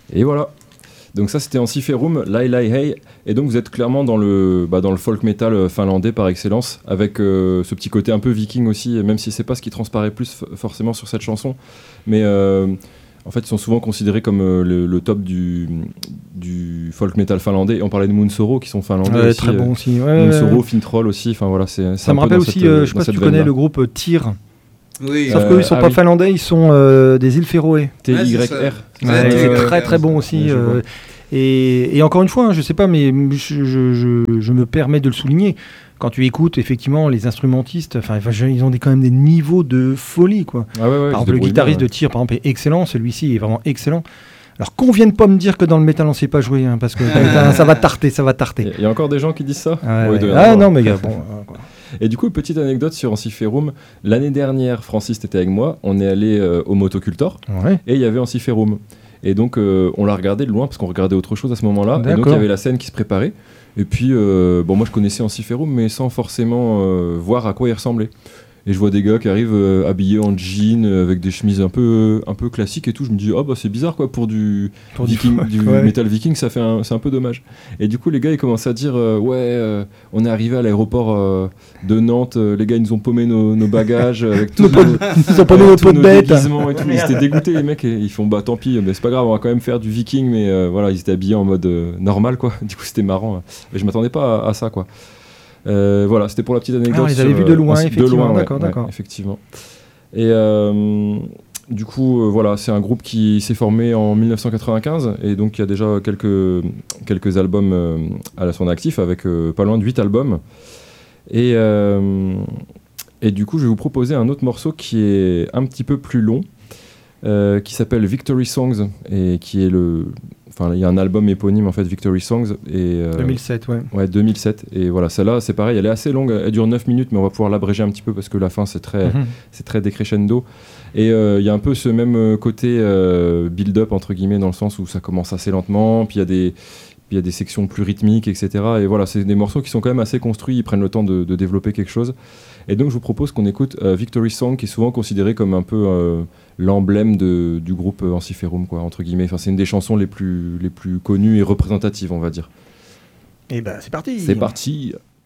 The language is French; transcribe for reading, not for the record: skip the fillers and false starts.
Et voilà. Donc ça c'était Ensiferum, Lai Lai Hei, et donc vous êtes clairement dans le folk metal finlandais par excellence, avec ce petit côté un peu viking aussi, même si c'est pas ce qui transparaît plus forcément sur cette chanson, mais en fait ils sont souvent considérés comme le top du folk metal finlandais, et on parlait de Moonsoro qui sont finlandais aussi, très bon aussi. Moonsoro, Fintroll aussi, enfin voilà, c'est ça me rappelle aussi, je sais pas si tu connais le groupe Tyr. Oui. Sauf qu'eux ils sont pas finlandais, ils sont des îles Féroé. TYR. C'est très très bon aussi. Et encore une fois, hein, je sais pas, mais je me permets de le souligner. Quand tu écoutes effectivement les instrumentistes, ils ont quand même des niveaux de folie, quoi. Par exemple, le guitariste de Tyr, par exemple, est excellent. Celui-ci est vraiment excellent. Alors qu'on vienne pas me dire que dans le métal on sait pas jouer, hein, parce que ça va tarter. Il y a encore des gens qui disent ça. Non mais bon. Quoi. Et du coup, petite anecdote sur Ensiferum. L'année dernière, Francis était avec moi. On est allé au Motocultor et il y avait Ensiferum. Et donc, on l'a regardé de loin parce qu'on regardait autre chose à ce moment-là. D'accord. Et donc, il y avait la scène qui se préparait. Et puis, moi, je connaissais Ensiferum, mais sans forcément voir à quoi il ressemblait. Et je vois des gars qui arrivent habillés en jean, avec des chemises un peu classiques et tout. Je me dis, c'est bizarre quoi, pour du metal viking, c'est un peu dommage. Et du coup, les gars, ils commencent à dire, on est arrivé à l'aéroport de Nantes, les gars, ils nous ont paumé nos bagages, avec tous nos déguisements et tout. Ils étaient dégoûtés, les mecs, et ils font, tant pis, mais c'est pas grave, on va quand même faire du viking, mais voilà, ils étaient habillés en mode normal, quoi. Du coup, c'était marrant. Mais je m'attendais pas à ça, quoi. Voilà, c'était pour la petite anecdote. Ils avaient vu de loin, effectivement. D'accord. Effectivement. Et du coup, voilà, c'est un groupe qui s'est formé en 1995 et donc il y a déjà quelques albums à son actif, avec pas loin de 8 albums. Et du coup, je vais vous proposer un autre morceau qui est un petit peu plus long, qui s'appelle Victory Songs, et qui est il y a un album éponyme en fait, Victory Songs, et 2007, ouais 2007, et voilà, celle-là c'est pareil, elle est assez longue, elle dure 9 minutes, mais on va pouvoir l'abréger un petit peu parce que la fin c'est très décrescendo, et il y a un peu ce même côté build-up entre guillemets, dans le sens où ça commence assez lentement, puis il y a des sections plus rythmiques, etc. Et voilà, c'est des morceaux qui sont quand même assez construits, ils prennent le temps de développer quelque chose. Et donc je vous propose qu'on écoute Victory Song, qui est souvent considéré comme un peu l'emblème du groupe Ensiferum, quoi, entre guillemets. Enfin, c'est une des chansons les plus connues et représentatives, on va dire. Et c'est parti. C'est parti.